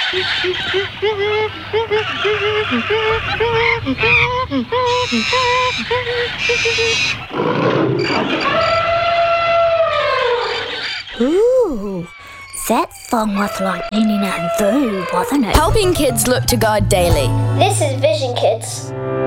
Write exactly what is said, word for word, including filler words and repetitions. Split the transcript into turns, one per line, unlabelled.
Ooh, that song was like leaning on through, wasn't it?
Helping kids look to God daily.
This is Vision Kids.